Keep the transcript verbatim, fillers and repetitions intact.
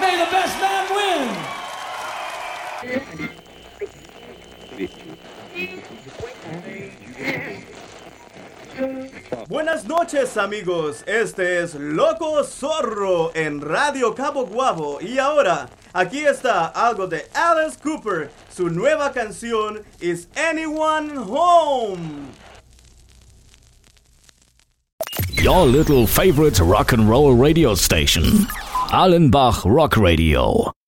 May the best man win. Buenas noches, amigos. Este es Loco Zorro en Radio Cabo Guabo. Y ahora, aquí está algo de Alice Cooper. Su nueva canción, Is Anyone Home? Your little favorite rock and roll radio station, Allenbach Rock Radio.